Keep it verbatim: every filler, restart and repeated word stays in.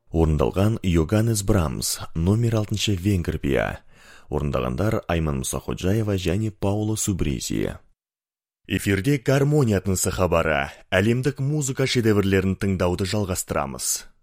Орындалған Йоганнес Брамс, номер алтыншы венгр бия. Орындағандар Айман Мұсақоджаева және Пауло Субризи. Эфирде гармония тынысы хабары. Әлемдік музыка шедеврлерін тыңдауды жалғастырамыз.